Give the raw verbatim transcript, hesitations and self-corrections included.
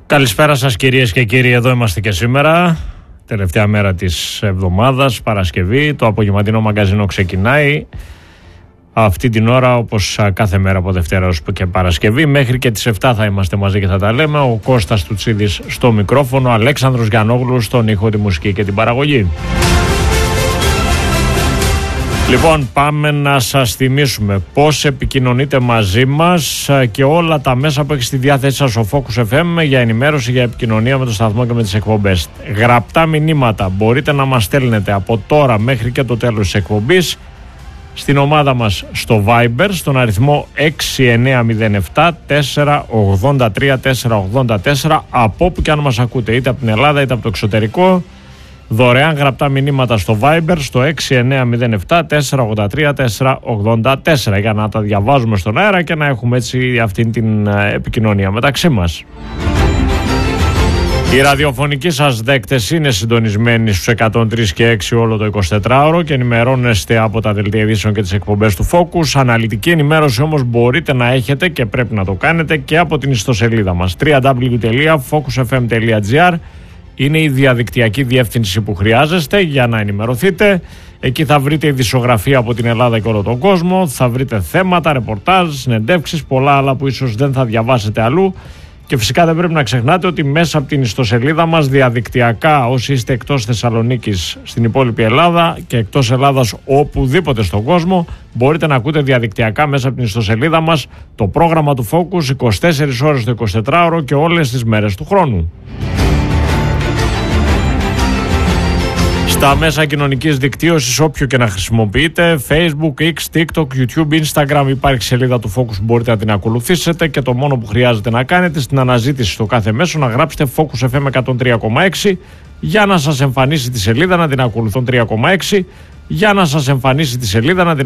Καλησπέρα σας κυρίες και κύριοι, εδώ είμαστε και σήμερα, τελευταία μέρα της εβδομάδας, Παρασκευή. Το απογευματινό μαγκαζίνο ξεκινάει αυτή την ώρα, όπως κάθε μέρα από Δευτέρα ως και Παρασκευή. Μέχρι και τις επτά θα είμαστε μαζί και θα τα λέμε. Ο Κώστας Τουτσίδης στο μικρόφωνο, Αλέξανδρος Γιαννόγλου στον ήχο, τη μουσική και την παραγωγή. Λοιπόν, πάμε να σας θυμίσουμε πώς επικοινωνείτε μαζί μας και όλα τα μέσα που έχει στη διάθεσή σας ο Focus εφ εμ για ενημέρωση, για επικοινωνία με το σταθμό και με τις εκπομπές. Γραπτά μηνύματα μπορείτε να μας στέλνετε από τώρα μέχρι και το τέλος της εκπομπής στην ομάδα μας στο Viber, στον αριθμό έξι εννιά μηδέν επτά τέσσερα ογδόντα τρία τέσσερα ογδόντα τέσσερα, από όπου και αν μας ακούτε, είτε από την Ελλάδα είτε από το εξωτερικό. Δωρεάν γραπτά μηνύματα στο Viber στο έξι εννιά μηδέν επτά τέσσερα ογδόντα τρία τέσσερα ογδόντα τέσσερα για να τα διαβάζουμε στον αέρα και να έχουμε έτσι αυτή την επικοινωνία μεταξύ μας. Οι ραδιοφωνικοί σας δέκτες είναι συντονισμένοι στους εκατόν τρία και έξι όλο το εικοσιτετράωρο και ενημερώνεστε από τα δελτία ειδήσεων και τις εκπομπές του Focus. Αναλυτική ενημέρωση όμως μπορείτε να έχετε και πρέπει να το κάνετε και από την ιστοσελίδα μας double-u double-u double-u τελεία focus f m τελεία g r. Είναι η διαδικτυακή διεύθυνση που χρειάζεστε για να ενημερωθείτε. Εκεί θα βρείτε ειδησιογραφία από την Ελλάδα και όλο τον κόσμο. Θα βρείτε θέματα, ρεπορτάζ, συνεντεύξεις, πολλά άλλα που ίσως δεν θα διαβάσετε αλλού. Και φυσικά δεν πρέπει να ξεχνάτε ότι μέσα από την ιστοσελίδα μας διαδικτυακά, όσοι είστε εκτός Θεσσαλονίκης στην υπόλοιπη Ελλάδα και εκτός Ελλάδας οπουδήποτε στον κόσμο, μπορείτε να ακούτε διαδικτυακά μέσα από την ιστοσελίδα μας το πρόγραμμα του Focus είκοσι τέσσερις ώρες το εικοσιτετράωρο και όλες τις μέρες του χρόνου. Στα μέσα κοινωνικής δικτύωσης, όποιο και να χρησιμοποιείτε, Facebook, X, TikTok, YouTube, Instagram, υπάρχει σελίδα του Focus που μπορείτε να την ακολουθήσετε και το μόνο που χρειάζεται να κάνετε στην αναζήτηση στο κάθε μέσο να γράψετε Focus εφ εμ εκατόν τρία κόμμα έξι για να σας εμφανίσει τη σελίδα, να την ακολουθούν τρία κόμμα έξι, για να σας εμφανίσει τη σελίδα, να την